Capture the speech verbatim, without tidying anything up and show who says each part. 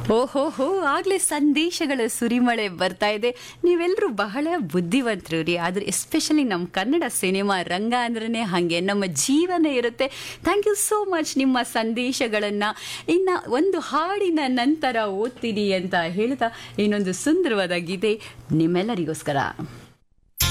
Speaker 1: ಓಹೋ ಹೋ ಆಗ್ಲೇ ಸಂದೇಶಗಳ ಸುರಿಮಳೆ ಬರ್ತಾ ಇದೆ. ನೀವೆಲ್ಲರೂ ಬಹಳ ಬುದ್ಧಿವಂತರು ರೀ. ಆದ್ರೆ ಎಸ್ಪೆಷಲಿ ನಮ್ಮ ಕನ್ನಡ ಸಿನಿಮಾ ರಂಗ ಅಂದ್ರೇ ಹಾಗೆ ನಮ್ಮ ಜೀವನ ಇರುತ್ತೆ. ಥ್ಯಾಂಕ್ ಯು ಸೋ ಮಚ್ ನಿಮ್ಮ ಸಂದೇಶಗಳನ್ನ ಇನ್ನ ಒಂದು ಹಾಡಿನ ನಂತರ ಓದ್ತೀನಿ ಅಂತ ಹೇಳ್ತಾ ಇನ್ನೊಂದು ಸುಂದರವಾದ ಗೀತೆ ನಿಮ್ಮೆಲ್ಲರಿಗೋಸ್ಕರ.